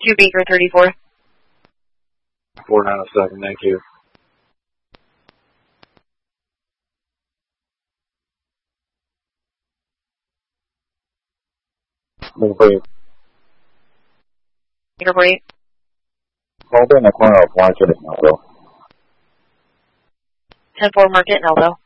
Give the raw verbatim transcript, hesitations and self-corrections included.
two Beaker thirty-four. four nine oh seven, thank you. Move eight. Beaker forty-eight. Hold in the corner of Market and Melville. ten four Market and Eldo.